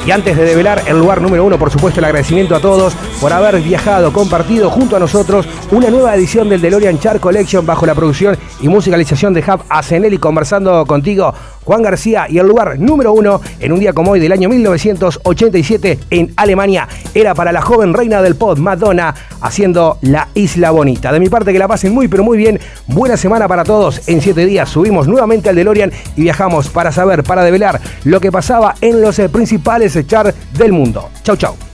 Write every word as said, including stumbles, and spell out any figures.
Y antes de develar el lugar número uno, por supuesto, el agradecimiento a todos por haber viajado, compartido junto a nosotros una nueva edición del DeLorean Chart Collection bajo la producción y musicalización de Hub Asenelli, conversando contigo, Juan García. Y el lugar número uno en un día como hoy del año mil novecientos ochenta y siete en Alemania era para la joven reina del pop, Madonna, haciendo La Isla Bonita. De mi parte, que la pasen muy pero muy bien. Buena semana para todos. En siete días subimos nuevamente al DeLorean y viajamos para saber, para develar lo que pasaba en los eh, principales charts del mundo. Chau, chau.